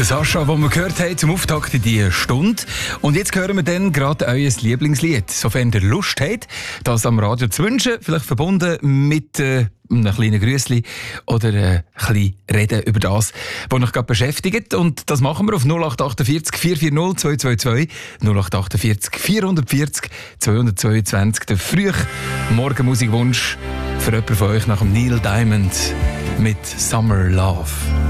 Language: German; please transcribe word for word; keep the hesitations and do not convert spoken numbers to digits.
Sascha, den wir gehört haben zum Auftakt in diese Stunde. Und jetzt hören wir dann gerade euer Lieblingslied. Sofern ihr Lust habt, das am Radio zu wünschen, vielleicht verbunden mit äh, einem kleinen Grüssli oder äh, ein bisschen reden über das, was euch gerade beschäftigt. Und das machen wir auf null acht achtundvierzig vier vier null zwei zwei zwei, null acht achtundvierzig vierhundertvierzig zweihundertzweiundzwanzig. Der frühe Morgenmusikwunsch für jemanden von euch nach dem Neil Diamond mit Summer Love.